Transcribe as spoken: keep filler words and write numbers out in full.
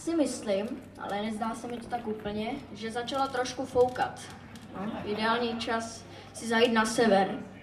si myslím, ale nezdá se mi to tak úplně, že začala trošku foukat. No, ideální čas si zajít na sever.